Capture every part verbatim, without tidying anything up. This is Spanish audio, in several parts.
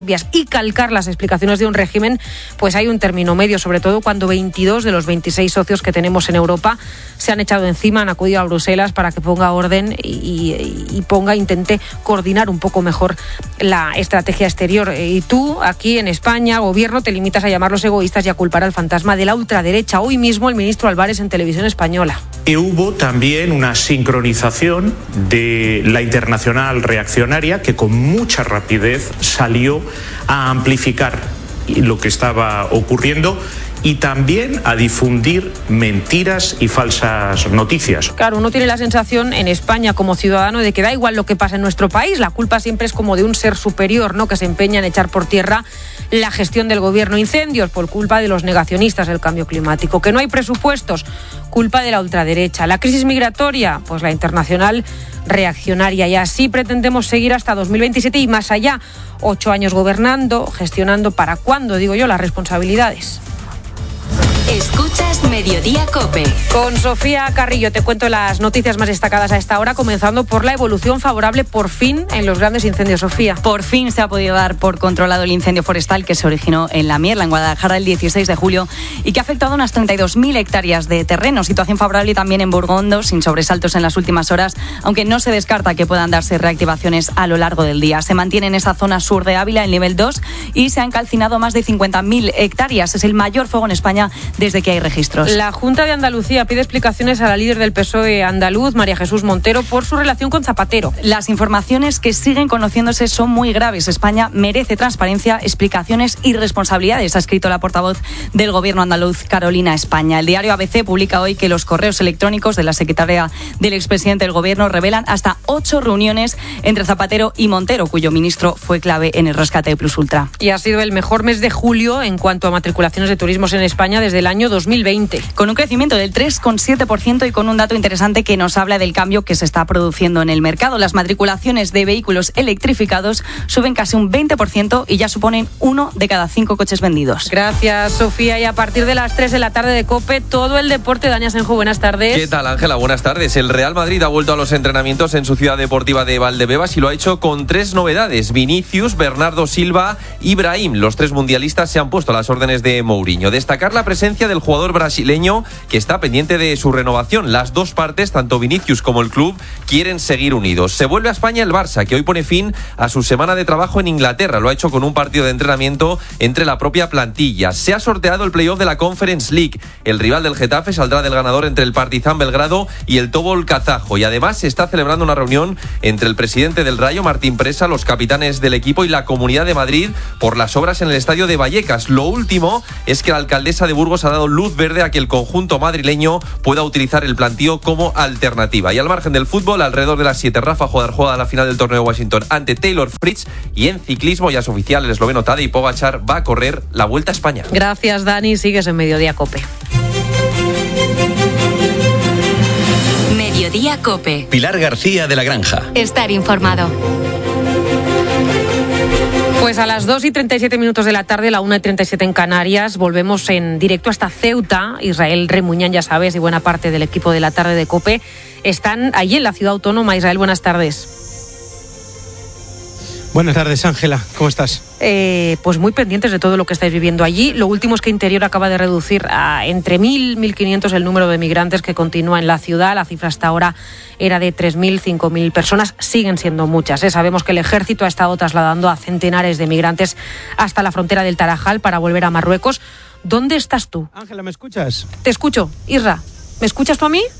y calcar las explicaciones de un régimen, pues hay un término medio, sobre todo cuando veintidós de los veintiséis socios que tenemos en Europa se han echado encima, han acudido a Bruselas para que ponga orden y, y, y ponga, intente coordinar un poco mejor la estrategia exterior. Y tú, aquí en España, gobierno, te limitas a llamarlos egoístas y a culpar al fantasma de la ultraderecha. Hoy mismo el ministro Álvarez en Televisión Española. Y hubo también una sincronización de la internacional reaccionaria que con mucha rapidez salió a amplificar lo que estaba ocurriendo y también a difundir mentiras y falsas noticias. Claro, uno tiene la sensación en España como ciudadano de que da igual lo que pasa en nuestro país, la culpa siempre es como de un ser superior, ¿no?, que se empeña en echar por tierra la gestión del gobierno. Incendios por culpa de los negacionistas del cambio climático. Que no hay presupuestos, culpa de la ultraderecha. La crisis migratoria, pues la internacional reaccionaria. Y así pretendemos seguir hasta dos mil veintisiete y más allá. Ocho años gobernando, gestionando. ¿Para cuándo, digo yo, las responsabilidades? Escuchas Mediodía COPE. Con Sofía Carrillo te cuento las noticias más destacadas a esta hora, comenzando por la evolución favorable por fin en los grandes incendios. Sofía. Por fin se ha podido dar por controlado el incendio forestal que se originó en La Mierla, en Guadalajara, el dieciséis de julio y que ha afectado a unas treinta y dos mil hectáreas de terreno. Situación favorable también en Burgondo, sin sobresaltos en las últimas horas, aunque no se descarta que puedan darse reactivaciones a lo largo del día. Se mantiene en esa zona sur de Ávila, en nivel dos, y se han calcinado más de cincuenta mil hectáreas. Es el mayor fuego en España desde que hay registros. La Junta de Andalucía pide explicaciones a la líder del P S O E andaluz, María Jesús Montero, por su relación con Zapatero. Las informaciones que siguen conociéndose son muy graves. España merece transparencia, explicaciones y responsabilidades, ha escrito la portavoz del gobierno andaluz, Carolina España. El diario A B C publica hoy que los correos electrónicos de la secretaria del expresidente del gobierno revelan hasta ocho reuniones entre Zapatero y Montero, cuyo ministro fue clave en el rescate de Plus Ultra. Y ha sido el mejor mes de julio en cuanto a matriculaciones de turismos en España desde el año dos mil veinte. Con un crecimiento del tres coma siete por ciento y con un dato interesante que nos habla del cambio que se está produciendo en el mercado. Las matriculaciones de vehículos electrificados suben casi un veinte por ciento y ya suponen uno de cada cinco coches vendidos. Gracias, Sofía. Y a partir de las tres de la tarde de COPE, todo el deporte. Dani Asenjo, buenas tardes. ¿Qué tal, Ángela? Buenas tardes. El Real Madrid ha vuelto a los entrenamientos en su ciudad deportiva de Valdebebas y lo ha hecho con tres novedades. Vinicius, Bernardo Silva y Brahim. Los tres mundialistas se han puesto a las órdenes de Mourinho. Destacar la presencia del jugador brasileño que está pendiente de su renovación. Las dos partes, tanto Vinicius como el club, quieren seguir unidos. Se vuelve a España el Barça, que hoy pone fin a su semana de trabajo en Inglaterra. Lo ha hecho con un partido de entrenamiento entre la propia plantilla. Se ha sorteado el playoff de la Conference League. El rival del Getafe saldrá del ganador entre el Partizan Belgrado y el Tobol kazajo. Y además se está celebrando una reunión entre el presidente del Rayo, Martín Presa, los capitanes del equipo y la Comunidad de Madrid por las obras en el estadio de Vallecas. Lo último es que la alcaldesa de Burgos ha dado luz verde a que el conjunto madrileño pueda utilizar el plantío como alternativa. Y al margen del fútbol, alrededor de las siete, Rafa Nadal juega la final del torneo de Washington ante Taylor Fritz. Y en ciclismo ya es oficial, el esloveno Tadej Pogačar va a correr la Vuelta a España. Gracias, Dani. Sigues en Mediodía COPE. Mediodía COPE. Pilar García de la Granja. Estar informado. Pues a las dos y treinta y siete minutos de la tarde, la una y treinta y siete en Canarias, volvemos en directo hasta Ceuta. Israel Remuñán, ya sabes, y buena parte del equipo de la tarde de COPE están allí en la ciudad autónoma. Israel, buenas tardes. Buenas tardes, Ángela. ¿Cómo estás? Eh, pues muy pendientes de todo lo que estáis viviendo allí. Lo último es que Interior acaba de reducir a entre mil y mil quinientos el número de migrantes que continúa en la ciudad. La cifra hasta ahora era de tres mil, cinco mil personas. Siguen siendo muchas, ¿eh? Sabemos que el ejército ha estado trasladando a centenares de migrantes hasta la frontera del Tarajal para volver a Marruecos. ¿Dónde estás tú? Ángela, ¿me escuchas? Te escucho. Isra, ¿me escuchas tú a mí?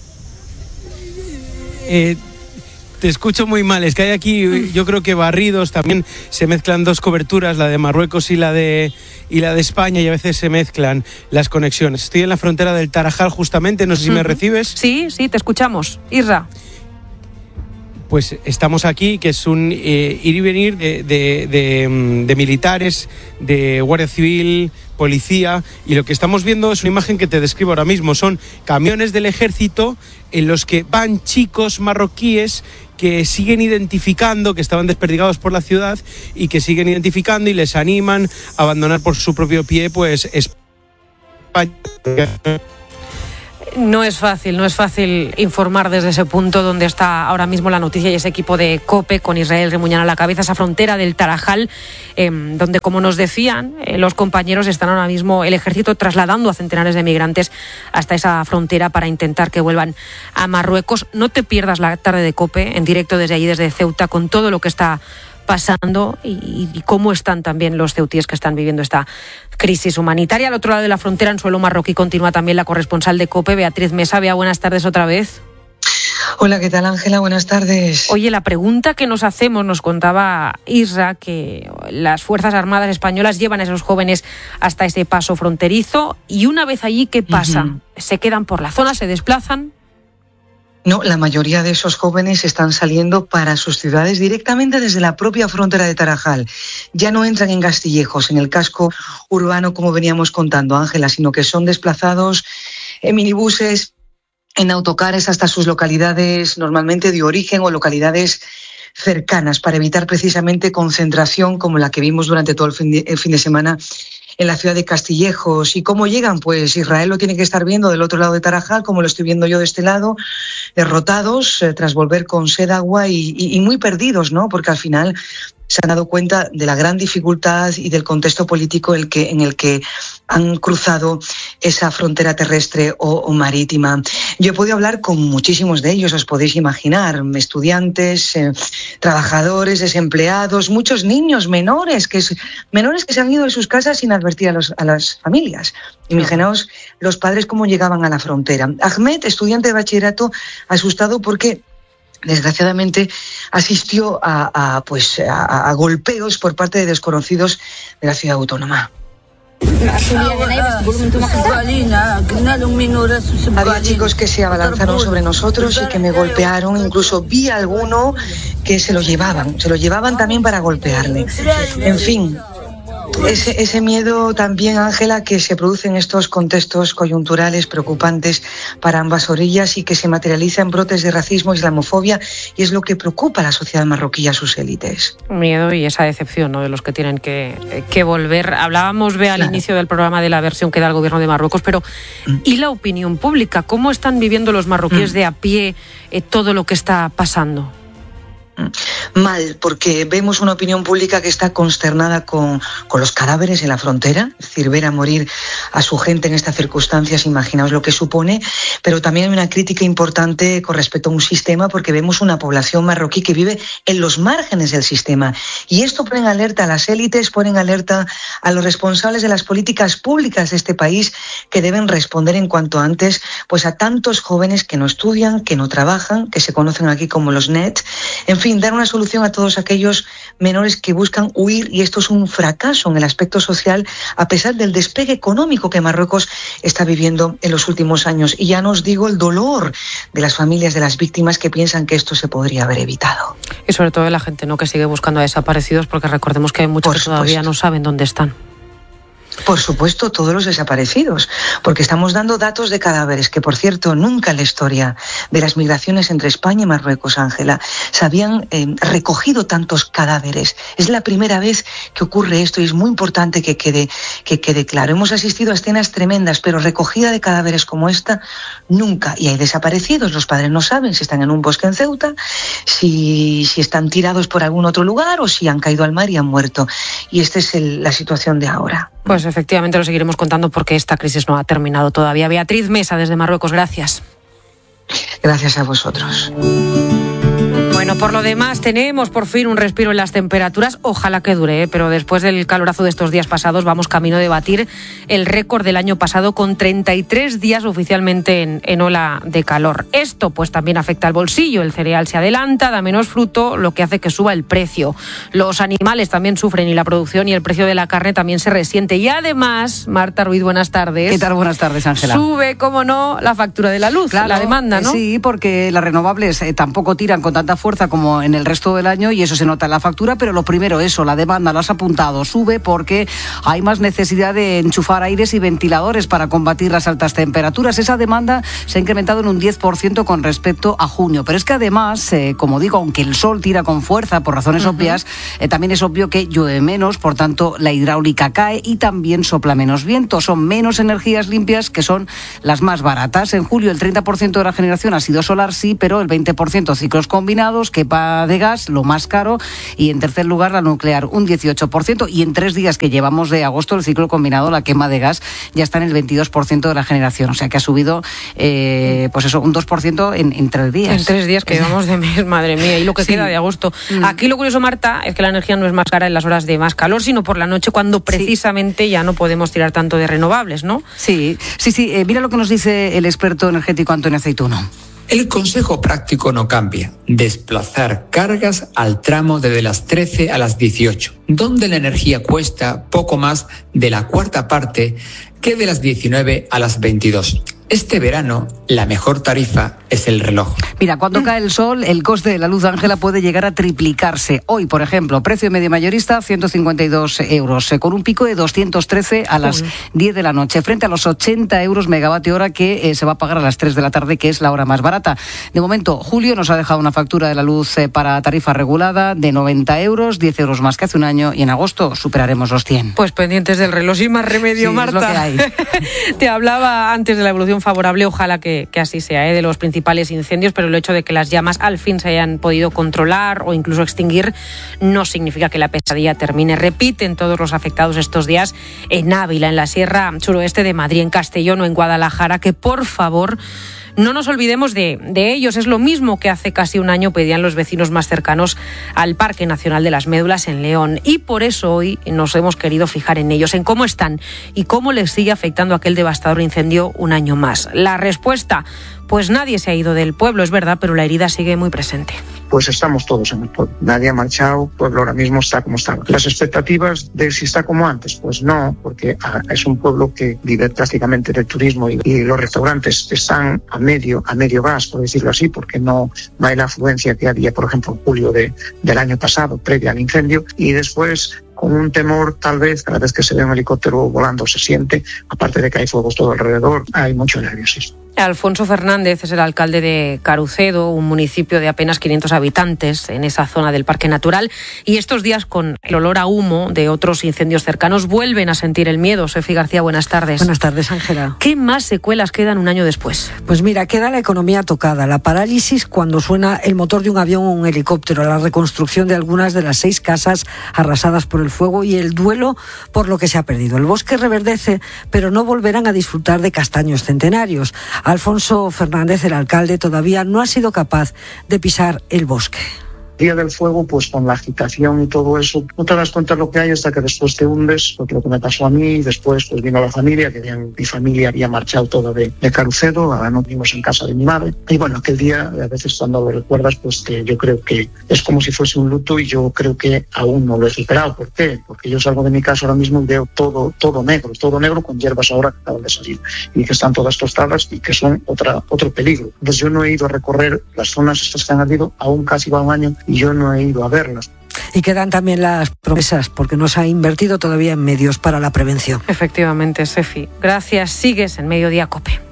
Eh... Te escucho muy mal, es que hay aquí, yo creo que barridos, también se mezclan dos coberturas, la de Marruecos y la de y la de España, y a veces se mezclan las conexiones. Estoy en la frontera del Tarajal justamente, no sé si me recibes. Sí, sí, te escuchamos. Isra. Pues estamos aquí, que es un eh, ir y venir de, de, de, de militares, de Guardia Civil, policía, y lo que estamos viendo es una imagen que te describo ahora mismo. Son camiones del ejército en los que van chicos marroquíes que siguen identificando, que estaban desperdigados por la ciudad y que siguen identificando y les animan a abandonar por su propio pie, pues, España. No es fácil, no es fácil informar desde ese punto donde está ahora mismo la noticia y ese equipo de COPE con Israel Remuñán a la cabeza, esa frontera del Tarajal, eh, donde, como nos decían eh, los compañeros, están ahora mismo el ejército trasladando a centenares de migrantes hasta esa frontera para intentar que vuelvan a Marruecos. No te pierdas la tarde de COPE en directo desde allí, desde Ceuta, con todo lo que está pasando y, y cómo están también los ceutíes que están viviendo esta crisis humanitaria. Al otro lado de la frontera, en suelo marroquí, continúa también la corresponsal de COPE, Beatriz Mesa. Bea, buenas tardes otra vez. Hola, ¿qué tal, Ángela? Buenas tardes. Oye, la pregunta que nos hacemos, nos contaba Isra, que las Fuerzas Armadas españolas llevan a esos jóvenes hasta ese paso fronterizo y una vez allí, ¿qué pasa? Uh-huh. ¿Se quedan por la zona, se desplazan? No, la mayoría de esos jóvenes están saliendo para sus ciudades directamente desde la propia frontera de Tarajal. Ya no entran en Castillejos, en el casco urbano, como veníamos contando, Ángela, sino que son desplazados en minibuses, en autocares hasta sus localidades normalmente de origen o localidades cercanas, para evitar precisamente concentración como la que vimos durante todo el fin de, el fin de semana en la ciudad de Castillejos. ¿Y cómo llegan? Pues Israel lo tiene que estar viendo del otro lado de Tarajal, como lo estoy viendo yo de este lado, derrotados eh, tras volver con sed, agua y, y, y muy perdidos, ¿no? Porque al final se han dado cuenta de la gran dificultad y del contexto político el que, en el que han cruzado esa frontera terrestre o, o marítima. Yo he podido hablar con muchísimos de ellos, os podéis imaginar, estudiantes, eh, trabajadores, desempleados, muchos niños menores que, menores que se han ido de sus casas sin advertir a, los, a las familias. Imaginaos los padres cómo llegaban a la frontera. Ahmed, estudiante de bachillerato, asustado porque desgraciadamente asistió a, a, pues, a, a golpeos por parte de desconocidos de la ciudad autónoma. Había chicos que se abalanzaron sobre nosotros y que me golpearon, incluso vi a alguno que se lo llevaban, se lo llevaban también para golpearle. En fin, Ese, ese miedo también, Ángela, que se produce en estos contextos coyunturales preocupantes para ambas orillas y que se materializa en brotes de racismo y islamofobia, y es lo que preocupa a la sociedad marroquí y a sus élites. Miedo y esa decepción, ¿no?, de los que tienen que, que volver. Hablábamos, Bea, al claro. inicio del programa de la versión que da el gobierno de Marruecos, pero mm. ¿y la opinión pública? ¿Cómo están viviendo los marroquíes mm. de a pie eh, todo lo que está pasando? Mal, porque vemos una opinión pública que está consternada con, con los cadáveres en la frontera, es decir, ver a morir a su gente en estas circunstancias, imaginaos lo que supone, pero también hay una crítica importante con respecto a un sistema, porque vemos una población marroquí que vive en los márgenes del sistema, y esto pone en alerta a las élites, pone en alerta a los responsables de las políticas públicas de este país, que deben responder en cuanto antes pues a tantos jóvenes que no estudian, que no trabajan, que se conocen aquí como los net, en fin, dar una solución a todos aquellos menores que buscan huir, y esto es un fracaso en el aspecto social a pesar del despegue económico que Marruecos está viviendo en los últimos años. Y ya no os digo el dolor de las familias de las víctimas que piensan que esto se podría haber evitado. Y sobre todo de la gente, ¿no?, que sigue buscando a desaparecidos, porque recordemos que hay muchos que todavía no saben dónde están. Por supuesto, todos los desaparecidos, porque estamos dando datos de cadáveres que, por cierto, nunca en la historia de las migraciones entre España y Marruecos, Ángela, se habían eh, recogido tantos cadáveres. Es la primera vez que ocurre esto y es muy importante que quede, que quede claro. Hemos asistido a escenas tremendas, pero recogida de cadáveres como esta, nunca. Y hay desaparecidos, los padres no saben si están en un bosque en Ceuta, si, si están tirados por algún otro lugar o si han caído al mar y han muerto. Y esta es el, la situación de ahora. Pues efectivamente lo seguiremos contando porque esta crisis no ha terminado todavía. Beatriz Mesa, desde Marruecos, gracias. Gracias a vosotros. Bueno, por lo demás tenemos por fin un respiro en las temperaturas, ojalá que dure, ¿eh? Pero después del calorazo de estos días pasados vamos camino de batir el récord del año pasado con treinta y tres días oficialmente en, en ola de calor. Esto pues también afecta al bolsillo, el cereal se adelanta, da menos fruto, lo que hace que suba el precio. Los animales también sufren y la producción y el precio de la carne también se resiente. Y además, Marta Ruiz, buenas tardes. ¿Qué tal? Buenas tardes, Ángela. Sube, cómo no, la factura de la luz, claro, la demanda, ¿no? Eh, sí, porque las renovables eh, tampoco tiran con tanta fuerza fuerza como en el resto del año y eso se nota en la factura, pero lo primero eso, la demanda, lo has apuntado, sube porque hay más necesidad de enchufar aires y ventiladores para combatir las altas temperaturas. Esa demanda se ha incrementado en un diez por ciento con respecto a junio, pero es que además, eh, como digo, aunque el sol tira con fuerza por razones uh-huh. obvias, eh, también es obvio que llueve menos, por tanto la hidráulica cae y también sopla menos viento. Son menos energías limpias que son las más baratas. En julio el treinta por ciento de la generación ha sido solar, sí, pero el veinte por ciento ciclos combinados, quepa de gas, lo más caro, y en tercer lugar la nuclear, un dieciocho por ciento, y en tres días que llevamos de agosto el ciclo combinado, la quema de gas, ya está en el veintidós por ciento de la generación, o sea que ha subido eh, pues eso, un dos por ciento en, en tres días. En tres días que llevamos de mes, madre mía, y lo que sí. queda de agosto. Mm. Aquí lo curioso, Marta, es que la energía no es más cara en las horas de más calor, sino por la noche, cuando precisamente sí. ya no podemos tirar tanto de renovables, ¿no? Sí, sí, sí. Eh, mira lo que nos dice el experto energético Antonio Aceituno. El consejo práctico no cambia. Desplazar cargas al tramo desde las trece a las dieciocho, donde la energía cuesta poco más de la cuarta parte que de las diecinueve a las veintidós. Este verano, la mejor tarifa es el reloj. Mira, cuando cae el sol, el coste de la luz, Ángela, puede llegar a triplicarse. Hoy, por ejemplo, precio medio mayorista, ciento cincuenta y dos euros, con un pico de doscientos trece a las diez de la noche, frente a los ochenta euros megavatio hora que eh, se va a pagar a las tres de la tarde, que es la hora más barata. De momento, julio nos ha dejado una factura de la luz eh, para tarifa regulada de noventa euros, diez euros más que hace un año, y en agosto superaremos los cien. Pues pendientes del reloj, sin más remedio, sí, Marta. Es lo que hay. Te hablaba antes de la evolución favorable, ojalá que, que así sea, ¿eh? de los principales incendios, pero el hecho de que las llamas al fin se hayan podido controlar o incluso extinguir no significa que la pesadilla termine. Repiten todos los afectados estos días en Ávila, en la sierra suroeste de Madrid, en Castellón o en Guadalajara, que por favor no nos olvidemos de, de ellos. Es lo mismo que hace casi un año pedían los vecinos más cercanos al Parque Nacional de las Médulas en León. Y por eso hoy nos hemos querido fijar en ellos, en cómo están y cómo les sigue afectando aquel devastador incendio un año más. La respuesta, pues nadie se ha ido del pueblo, es verdad, pero la herida sigue muy presente. Pues estamos todos en el pueblo. Nadie ha marchado, el pueblo ahora mismo está como estaba. Las expectativas de si está como antes, pues no, porque es un pueblo que vive prácticamente del turismo y, y los restaurantes están a medio, a medio gas, por decirlo así, porque no, no hay la afluencia que había, por ejemplo, en julio de, del año pasado, previo al incendio, y después con un temor, tal vez, cada vez que se ve un helicóptero volando se siente, aparte de que hay fuegos todo alrededor, hay mucho nerviosismo. Alfonso Fernández es el alcalde de Carucedo, un municipio de apenas quinientos habitantes en esa zona del Parque Natural, y estos días, con el olor a humo de otros incendios cercanos, vuelven a sentir el miedo. Sofi García, buenas tardes. Buenas tardes, Ángela. ¿Qué más secuelas quedan un año después? Pues mira, queda la economía tocada, la parálisis cuando suena el motor de un avión o un helicóptero, la reconstrucción de algunas de las seis casas arrasadas por el fuego y el duelo por lo que se ha perdido. El bosque reverdece, pero no volverán a disfrutar de castaños centenarios. Alfonso Fernández, el alcalde, todavía no ha sido capaz de pisar el bosque. Día del fuego, pues con la agitación y todo eso, no te das cuenta de lo que hay hasta que después te hundes, porque lo que me pasó a mí, después pues vino la familia, que bien, mi familia había marchado toda de, de Carucedo, ahora nos vimos en casa de mi madre, y bueno, aquel día, a veces cuando lo recuerdas, pues que yo creo que es como si fuese un luto y yo creo que aún no lo he superado. ¿Por qué? Porque yo salgo de mi casa ahora mismo y veo todo, todo negro, todo negro con hierbas ahora que acaban de salir, y que están todas tostadas y que son otra, otro peligro. Entonces yo no he ido a recorrer las zonas estas que han ardido, aún casi va un año, y yo no he ido a verlas. Y quedan también las promesas, porque no se ha invertido todavía en medios para la prevención. Efectivamente, Sefi. Gracias. Sigues en Mediodía COPE.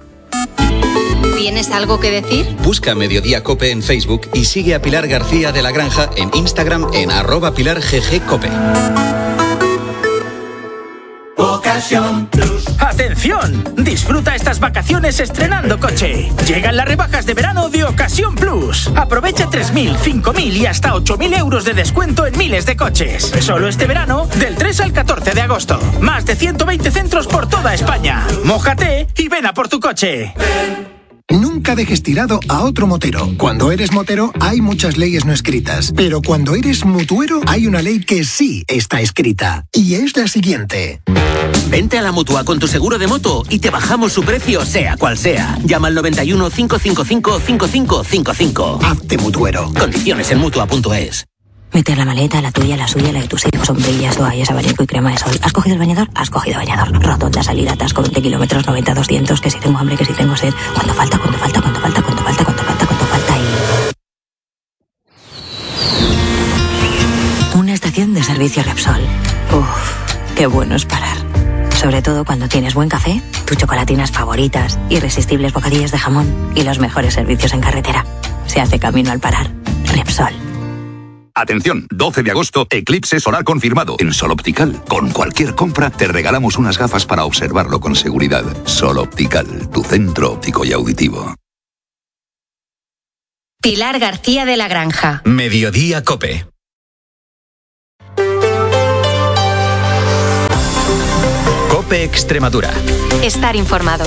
¿Tienes algo que decir? Busca Mediodía COPE en Facebook y sigue a Pilar García de la Granja en Instagram en arroba Pilar G G COPE. Ocasión Plus. ¡Atención! Disfruta estas vacaciones estrenando coche. Llegan las rebajas de verano de Ocasión Plus. Aprovecha tres mil, cinco mil y hasta ocho mil euros de descuento en miles de coches. Solo este verano, del tres al catorce de agosto. Más de ciento veinte centros por toda España. Mójate y ven a por tu coche. Nunca dejes tirado a otro motero. Cuando eres motero hay muchas leyes no escritas, pero cuando eres mutuero hay una ley que sí está escrita, y es la siguiente. Vente a la Mutua con tu seguro de moto y te bajamos su precio sea cual sea. Llama al noventa y uno, cinco cinco cinco, cinco cinco cinco cinco. Hazte mutuero. Condiciones en mutua punto es. Meter la maleta, la tuya, la suya, la de tus hijos, sombrillas, toallas, abanico y crema de sol. ¿Has cogido el bañador? Has cogido bañador. Rotonda, salida, atasco, veinte kilómetros, noventa, doscientos, que si tengo hambre, que si tengo sed. ¿Cuánto falta? ¿Cuánto falta? ¿Cuánto falta? ¿Cuánto falta? ¿Cuánto falta? ¿Cuánto falta? Y... estación de servicio Repsol. Uff, qué bueno es parar. Sobre todo cuando tienes buen café, tus chocolatinas favoritas, irresistibles bocadillos de jamón y los mejores servicios en carretera. Se hace camino al parar. Repsol. Atención, doce de agosto, eclipse solar confirmado en Sol Optical. Con cualquier compra te regalamos unas gafas para observarlo con seguridad. Sol Optical, tu centro óptico y auditivo. Pilar García de la Granja. Mediodía COPE. COPE Extremadura. Estar informado.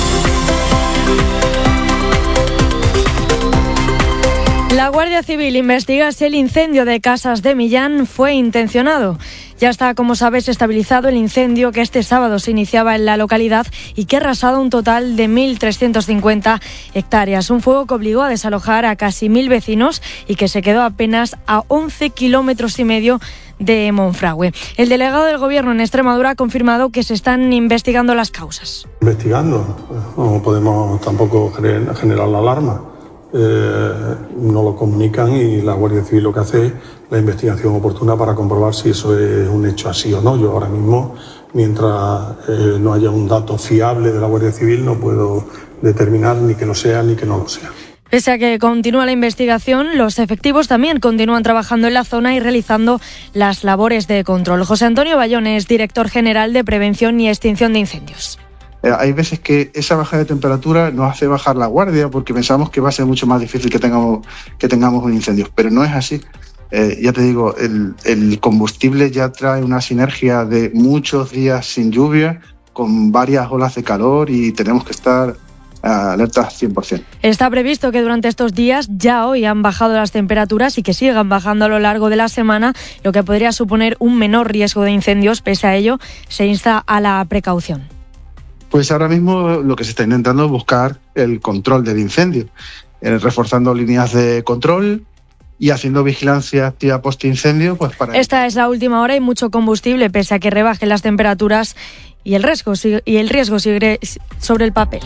La Guardia Civil investiga si el incendio de Casas de Millán fue intencionado. Ya está, como sabes, estabilizado el incendio que este sábado se iniciaba en la localidad y que ha arrasado un total de mil trescientas cincuenta hectáreas. Un fuego que obligó a desalojar a casi mil vecinos y que se quedó apenas a once kilómetros y medio de Monfragüe. El delegado del Gobierno en Extremadura ha confirmado que se están investigando las causas. Investigando, no podemos tampoco generar la alarma. Eh, no lo comunican y la Guardia Civil lo que hace es la investigación oportuna para comprobar si eso es un hecho así o no. Yo ahora mismo, mientras eh, no haya un dato fiable de la Guardia Civil, no puedo determinar ni que lo sea ni que no lo sea. Pese a que continúa la investigación, los efectivos también continúan trabajando en la zona y realizando las labores de control. José Antonio Bayón es director general de Prevención y Extinción de Incendios. Eh, hay veces que esa bajada de temperatura nos hace bajar la guardia porque pensamos que va a ser mucho más difícil que tengamos, que tengamos un incendio, pero no es así. Eh, ya te digo, el, el combustible ya trae una sinergia de muchos días sin lluvia, con varias olas de calor y tenemos que estar alertas cien por ciento. Está previsto que durante estos días, ya hoy han bajado las temperaturas y que sigan bajando a lo largo de la semana, lo que podría suponer un menor riesgo de incendios. Pese a ello, se insta a la precaución. Pues ahora mismo lo que se está intentando es buscar el control del incendio, eh, reforzando líneas de control y haciendo vigilancia activa post-incendio. Pues para... Esta es la última hora y mucho combustible, pese a que rebajen las temperaturas y el riesgo, y el riesgo sigue sobre el papel.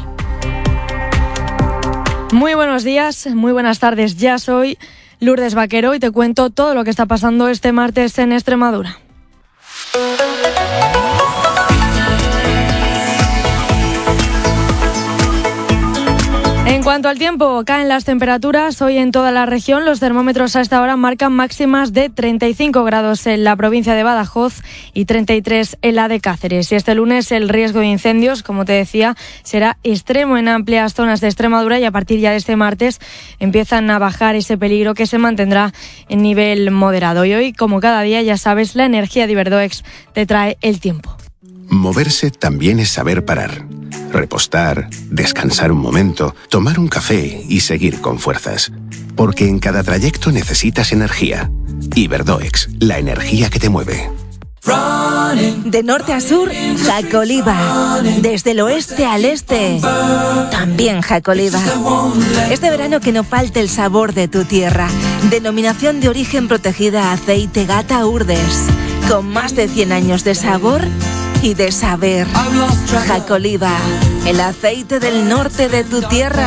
Muy buenos días, muy buenas tardes. Ya soy Lourdes Vaquero y te cuento todo lo que está pasando este martes en Extremadura. En cuanto al tiempo, caen las temperaturas. Hoy en toda la región los termómetros a esta hora marcan máximas de treinta y cinco grados en la provincia de Badajoz y treinta y tres en la de Cáceres. Y este lunes el riesgo de incendios, como te decía, será extremo en amplias zonas de Extremadura y a partir ya de este martes empiezan a bajar ese peligro que se mantendrá en nivel moderado. Y hoy, como cada día, ya sabes, la energía de Iberdoex te trae el tiempo. Moverse también es saber parar. Repostar, descansar un momento, tomar un café y seguir con fuerzas. Porque en cada trayecto necesitas energía. Iberdoex, la energía que te mueve. De norte a sur, Jacoliva. Desde el oeste al este, también Jacoliva. Este verano que no falte el sabor de tu tierra. Denominación de origen protegida Aceite Gata Urdes. Con más de cien años de sabor y de saber. Jacoliva, el aceite del norte de tu tierra.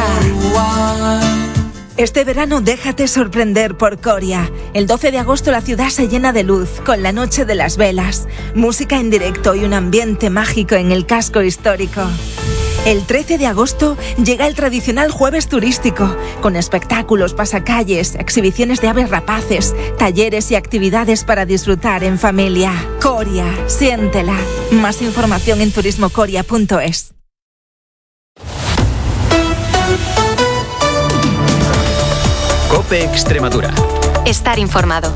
Este verano déjate sorprender por Coria. El doce de agosto la ciudad se llena de luz con la Noche de las Velas, música en directo y un ambiente mágico en el casco histórico. El trece de agosto llega el tradicional jueves turístico, con espectáculos, pasacalles, exhibiciones de aves rapaces, talleres y actividades para disfrutar en familia. Coria, siéntela. Más información en turismo coria punto es. COPE Extremadura. Estar informado.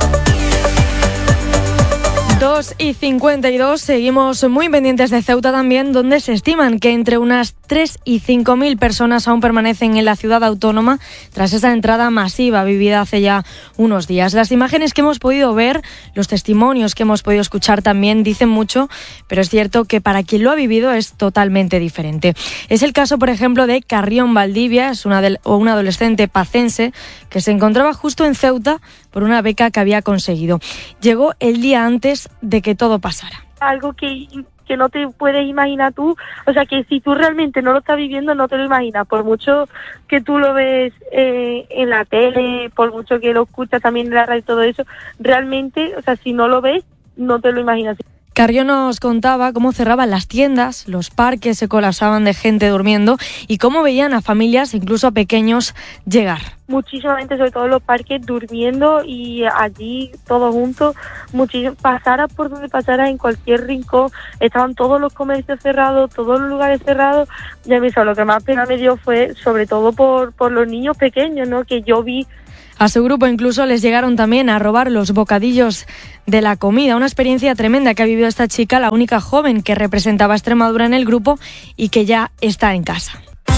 dos y cincuenta y dos, seguimos muy pendientes de Ceuta también, donde se estiman que entre unas tres y cinco mil personas aún permanecen en la ciudad autónoma tras esa entrada masiva vivida hace ya unos días. Las imágenes que hemos podido ver, los testimonios que hemos podido escuchar también dicen mucho, pero es cierto que para quien lo ha vivido es totalmente diferente. Es el caso, por ejemplo, de Carrión Valdivia, es una, de, o una adolescente pacense que se encontraba justo en Ceuta por una beca que había conseguido. Llegó el día antes de que todo pasara. Algo que que no te puedes imaginar tú, o sea que si tú realmente no lo estás viviendo no te lo imaginas, por mucho que tú lo ves eh, en la tele, por mucho que lo escuchas también en la radio y todo eso, realmente, o sea, si no lo ves, no te lo imaginas. Carrió nos contaba cómo cerraban las tiendas, los parques se colapsaban de gente durmiendo y cómo veían a familias, incluso a pequeños, llegar. Muchísima gente, sobre todo en los parques, durmiendo y allí todos juntos, muchísimo, pasara por donde pasara, en cualquier rincón, estaban todos los comercios cerrados, todos los lugares cerrados. Ya me lo que más pena me dio fue sobre todo por, por los niños pequeños, ¿no? Que yo vi. A su grupo incluso les llegaron también a robar los bocadillos de la comida. Una experiencia tremenda que ha vivido esta chica, la única joven que representaba a Extremadura en el grupo y que ya está en casa.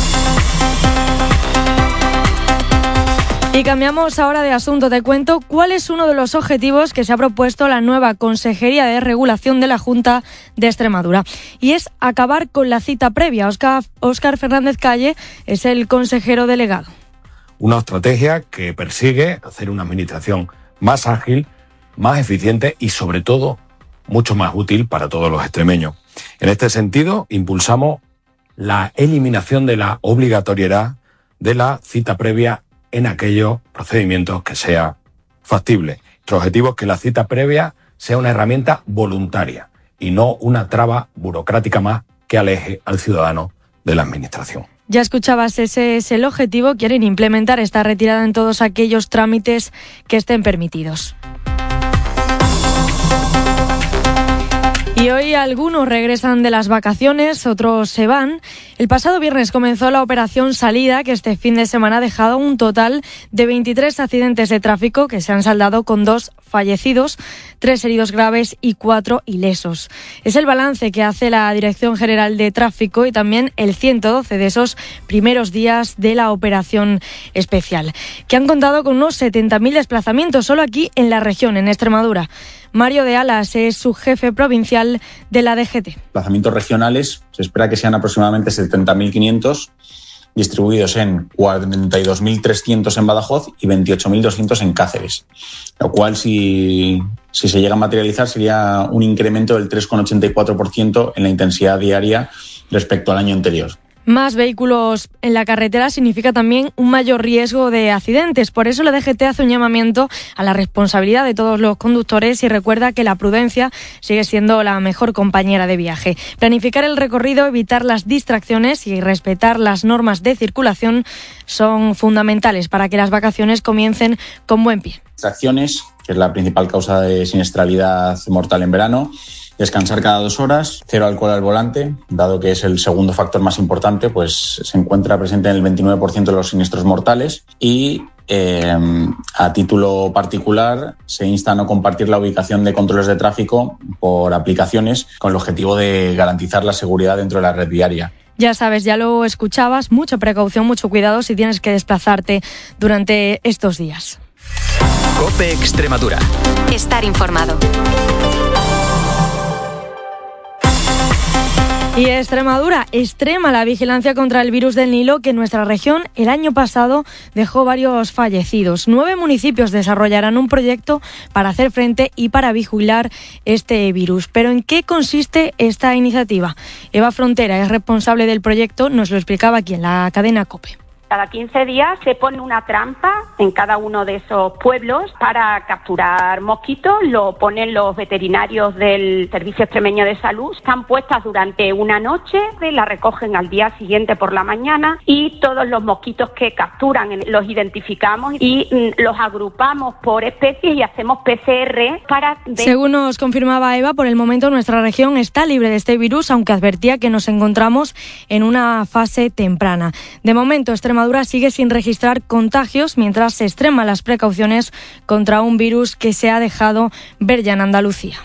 Y cambiamos ahora de asunto. Te cuento cuál es uno de los objetivos que se ha propuesto la nueva Consejería de Regulación de la Junta de Extremadura. Y es acabar con la cita previa. Óscar, Óscar Fernández Calle es el consejero delegado. Una estrategia que persigue hacer una administración más ágil, más eficiente y, sobre todo, mucho más útil para todos los extremeños. En este sentido, impulsamos la eliminación de la obligatoriedad de la cita previa en aquellos procedimientos que sea factible. Nuestro objetivo es que la cita previa sea una herramienta voluntaria y no una traba burocrática más que aleje al ciudadano de la administración. Ya escuchabas, ese es el objetivo. Quieren implementar esta retirada en todos aquellos trámites que estén permitidos. Y hoy algunos regresan de las vacaciones, otros se van. El pasado viernes comenzó la operación Salida, que este fin de semana ha dejado un total de veintitrés accidentes de tráfico que se han saldado con dos fallecidos, tres heridos graves y cuatro ilesos. Es el balance que hace la Dirección General de Tráfico y también el ciento doce de esos primeros días de la operación especial, que han contado con unos setenta mil desplazamientos solo aquí en la región, en Extremadura. Mario de Alas es su jefe provincial de la D G T. Desplazamientos regionales se espera que sean aproximadamente setenta mil quinientos, distribuidos en cuarenta y dos mil trescientos en Badajoz y veintiocho mil doscientos en Cáceres, lo cual si, si se llega a materializar sería un incremento del tres coma ochenta y cuatro por ciento en la intensidad diaria respecto al año anterior. Más vehículos en la carretera significa también un mayor riesgo de accidentes. Por eso la D G T hace un llamamiento a la responsabilidad de todos los conductores y recuerda que la prudencia sigue siendo la mejor compañera de viaje. Planificar el recorrido, evitar las distracciones y respetar las normas de circulación son fundamentales para que las vacaciones comiencen con buen pie. Distracciones, que es la principal causa de siniestralidad mortal en verano. Descansar cada dos horas, cero alcohol al volante, dado que es el segundo factor más importante, pues se encuentra presente en el veintinueve por ciento de los siniestros mortales y eh, a título particular se insta a no compartir la ubicación de controles de tráfico por aplicaciones con el objetivo de garantizar la seguridad dentro de la red viaria. Ya sabes, ya lo escuchabas, mucha precaución, mucho cuidado si tienes que desplazarte durante estos días. COPE Extremadura. Estar informado. Y Extremadura extrema la vigilancia contra el virus del Nilo, que en nuestra región el año pasado dejó varios fallecidos. Nueve municipios desarrollarán un proyecto para hacer frente y para vigilar este virus. ¿Pero en qué consiste esta iniciativa? Eva Frontera es responsable del proyecto, nos lo explicaba aquí en la cadena COPE. Cada quince días se pone una trampa en cada uno de esos pueblos para capturar mosquitos. Lo ponen los veterinarios del Servicio Extremeño de Salud. Están puestas durante una noche, la recogen al día siguiente por la mañana y todos los mosquitos que capturan los identificamos y los agrupamos por especies y hacemos P C R para... Según nos confirmaba Eva, por el momento nuestra región está libre de este virus, aunque advertía que nos encontramos en una fase temprana. De momento, Extremadura sigue sin registrar contagios mientras se extreman las precauciones contra un virus que se ha dejado ver ya en Andalucía.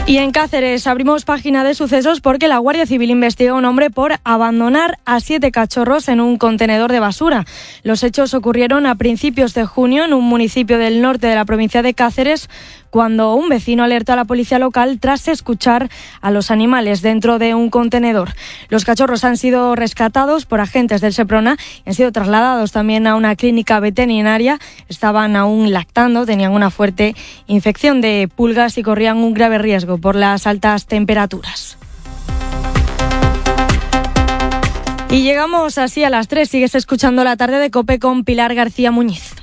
Y en Cáceres abrimos página de sucesos porque la Guardia Civil investiga a un hombre por abandonar a siete cachorros en un contenedor de basura. Los hechos ocurrieron a principios de junio en un municipio del norte de la provincia de Cáceres, cuando un vecino alertó a la policía local tras escuchar a los animales dentro de un contenedor. Los cachorros han sido rescatados por agentes del Seprona y han sido trasladados también a una clínica veterinaria. Estaban aún lactando, tenían una fuerte infección de pulgas y corrían un grave riesgo por las altas temperaturas. Y llegamos así a las tres. Sigues escuchando La Tarde de COPE con Pilar García Muñiz.